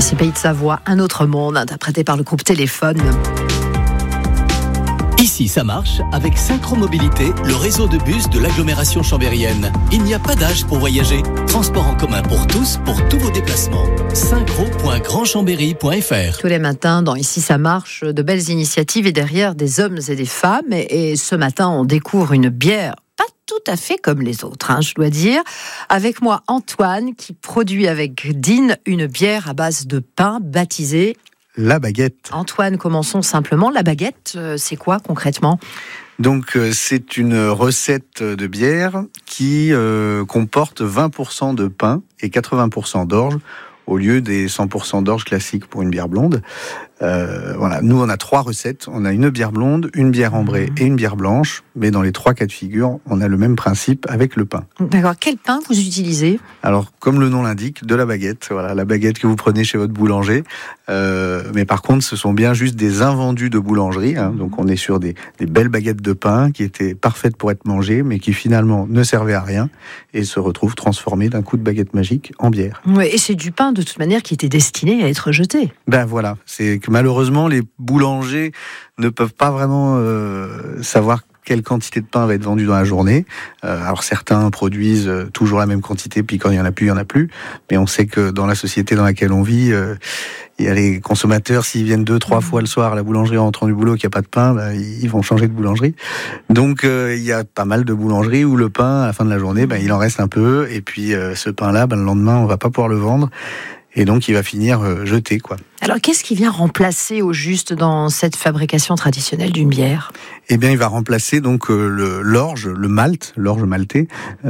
Ici Pays de Savoie, un autre monde, interprété par le groupe Téléphone. Ici, ça marche avec Synchromobilité, le réseau de bus de l'agglomération chambérienne. Il n'y a pas d'âge pour voyager. Transport en commun pour tous vos déplacements. synchro.grandchambéry.fr. Tous les matins, dans Ici, ça marche, de belles initiatives et derrière des hommes et des femmes. Et ce matin, on découvre une bière pas tout à fait comme les autres, je dois dire. Avec moi, Antoine, qui produit avec Dean une bière à base de pain baptisée La Baguette. Antoine, commençons simplement. La Baguette, c'est quoi concrètement ? Donc, c'est une recette de bière qui comporte 20% de pain et 80% d'orge, au lieu des 100% d'orge classiques pour une bière blonde. Voilà, nous on a 3 recettes. On a une bière blonde, une bière ambrée et une bière blanche. Mais dans les 3 cas de figure, on a le même principe avec le pain. D'accord. Quel pain vous utilisez ? Alors, comme le nom l'indique, de la baguette. Voilà, la baguette que vous prenez chez votre boulanger. Mais par contre, ce sont bien juste des invendus de boulangerie. Donc, on est sur des belles baguettes de pain qui étaient parfaites pour être mangées, mais qui finalement ne servaient à rien et se retrouvent transformées d'un coup de baguette magique en bière. Oui, et c'est du pain de toute manière qui était destiné à être jeté. Ben voilà, c'est que malheureusement, les boulangers ne peuvent pas vraiment savoir quelle quantité de pain va être vendue dans la journée. Alors certains produisent toujours la même quantité, puis quand il y en a plus, il y en a plus. Mais on sait que dans la société dans laquelle on vit, il y a les consommateurs, s'ils viennent 2-3 fois le soir à la boulangerie en rentrant du boulot, qu'il n'y a pas de pain, ils vont changer de boulangerie. Donc il y a pas mal de boulangeries où le pain, à la fin de la journée, il en reste un peu. Et puis ce pain-là, le lendemain, on va pas pouvoir le vendre. Et donc, il va finir jeté, quoi. Alors, qu'est-ce qui vient remplacer au juste dans cette fabrication traditionnelle d'une bière ? Eh bien, il va remplacer donc l'orge, le malt, l'orge maltais.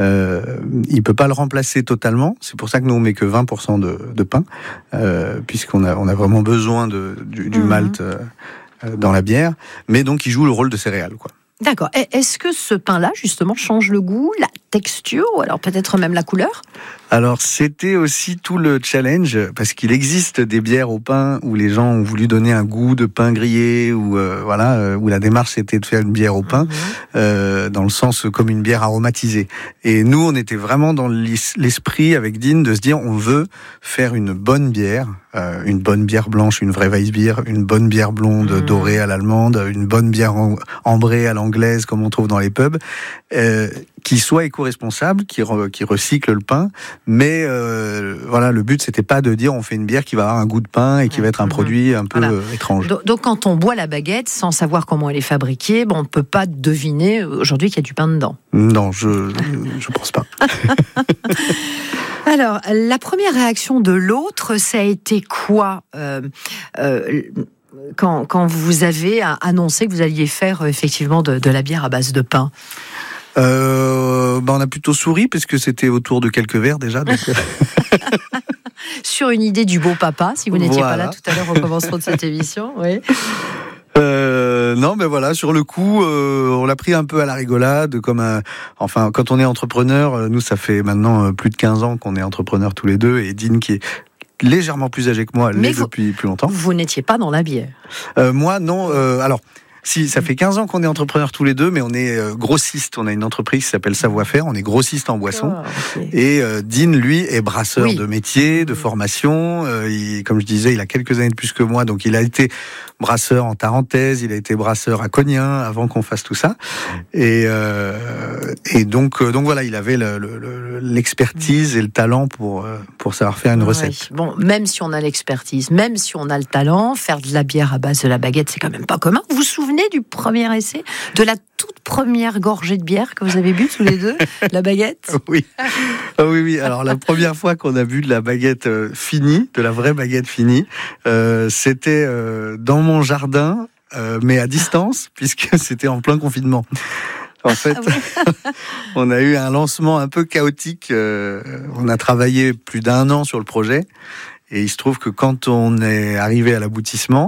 Il peut pas le remplacer totalement. C'est pour ça que nous on met que 20% de pain, puisqu'on a vraiment besoin du malt dans la bière. Mais donc, il joue le rôle de céréales, quoi. D'accord. Est-ce que ce pain-là, justement, change le goût, la texture, ou alors peut-être même la couleur ? Alors, c'était aussi tout le challenge, parce qu'il existe des bières au pain où les gens ont voulu donner un goût de pain grillé, où la démarche c'était de faire une bière au pain, dans le sens comme une bière aromatisée. Et nous, on était vraiment dans l'esprit avec Dean de se dire, on veut faire une bonne bière blanche, une vraie Weissbier, une bonne bière blonde dorée à l'allemande, une bonne bière ambrée à l'anglaise comme on trouve dans les pubs, qui soit éco-responsable, qui recycle le pain. Mais le but c'était pas de dire on fait une bière qui va avoir un goût de pain et qui va être un produit un peu étrange. Donc quand on boit la baguette sans savoir comment elle est fabriquée, on ne peut pas deviner aujourd'hui qu'il y a du pain dedans. Non, je pense pas. Alors, la première réaction de l'autre, ça a été quoi quand vous avez annoncé que vous alliez faire effectivement de la bière à base de pain ? On a plutôt souri parce que c'était autour de quelques verres déjà. Donc... Sur une idée du beau papa, si vous n'étiez pas là tout à l'heure au commencement de cette émission, oui. Non, mais voilà, sur le coup, on l'a pris un peu à la rigolade, quand on est entrepreneur, nous ça fait maintenant plus de 15 ans qu'on est entrepreneurs tous les deux, et Dean qui est légèrement plus âgé que moi, depuis plus longtemps. Vous n'étiez pas dans la bière. Moi, non. Alors, si, ça fait 15 ans qu'on est entrepreneurs tous les deux, mais on est grossistes. On a une entreprise qui s'appelle Savoir-faire. On est grossiste en boisson. Okay. Et Dean, lui, est brasseur de métier, de formation. Comme je disais, il a quelques années de plus que moi. Donc, il a été brasseur en Tarentaise. Il a été brasseur à Cognin avant qu'on fasse tout ça. Et donc voilà, il avait l'expertise et le talent pour savoir faire une recette. Bon, même si on a l'expertise, même si on a le talent, faire de la bière à base de la baguette, c'est quand même pas commun. Vous vous souvenez du premier essai, de la toute première gorgée de bière que vous avez bu tous les deux, la baguette ? Oui. Oui. Alors la première fois qu'on a bu de la baguette finie, de la vraie baguette finie, c'était dans mon jardin, mais à distance, puisque c'était en plein confinement. En fait, on a eu un lancement un peu chaotique. On a travaillé plus d'1 an sur le projet. Et il se trouve que quand on est arrivé à l'aboutissement,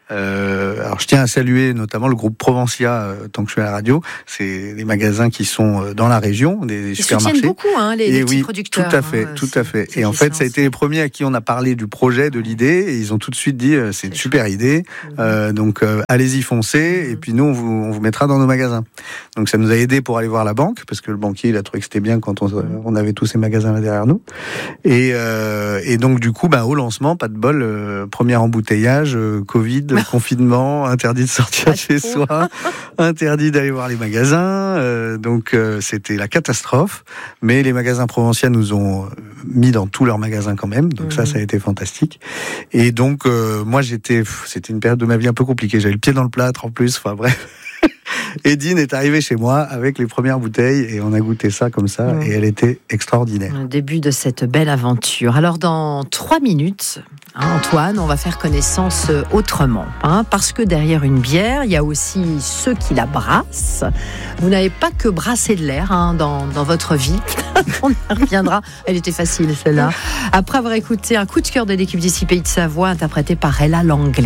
Alors je tiens à saluer notamment le groupe Provencia, tant que je suis à la radio. C'est des magasins qui sont dans la région, des supermarchés. Ils soutiennent beaucoup les petits producteurs. Tout à fait, tout à fait. Et en fait, ça a été les premiers à qui on a parlé du projet, de l'idée, et ils ont tout de suite dit c'est une super idée. Donc allez-y, foncez, et puis nous on vous mettra dans nos magasins. Donc ça nous a aidé pour aller voir la banque, parce que le banquier il a trouvé que c'était bien quand on avait tous ces magasins là derrière nous. Et donc du coup, au lancement, pas de bol, premier embouteillage, Covid, confinement, interdit de sortir de chez soi, interdit d'aller voir les magasins. Donc c'était la catastrophe. Mais les magasins Provencia nous ont mis dans tous leurs magasins quand même. Donc ça a été fantastique. Et donc moi c'était une période de ma vie un peu compliquée. J'avais le pied dans le plâtre en plus. Enfin bref. Edine est arrivée chez moi avec les premières bouteilles et on a goûté ça comme ça et elle était extraordinaire. Le début de cette belle aventure. Alors dans 3 minutes, Antoine, on va faire connaissance autrement. Parce que derrière une bière, il y a aussi ceux qui la brassent. Vous n'avez pas que brassé de l'air dans votre vie. On y reviendra. Elle était facile celle-là. Après avoir écouté un coup de cœur de l'équipe d'ici Pays de Savoie interprété par Ella Langlais.